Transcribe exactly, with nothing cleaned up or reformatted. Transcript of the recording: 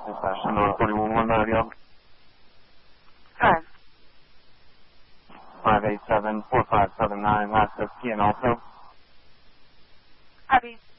Dispatch, Sonora forty-one one nine, y'all. Five. five eight seven four five seven nine, last of key and also. Copy.